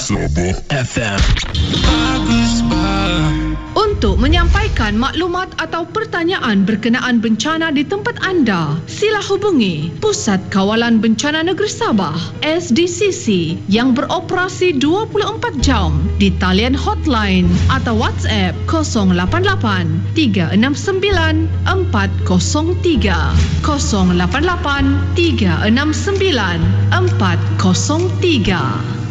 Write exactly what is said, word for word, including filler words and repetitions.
Sabah F M. Untuk menyampaikan maklumat atau pertanyaan berkenaan bencana di tempat anda, sila hubungi Pusat Kawalan Bencana Negeri Sabah S D C C yang beroperasi dua puluh empat jam di talian hotline atau WhatsApp kosong lapan lapan tiga enam sembilan empat kosong tiga kosong lapan lapan tiga enam sembilan empat kosong tiga.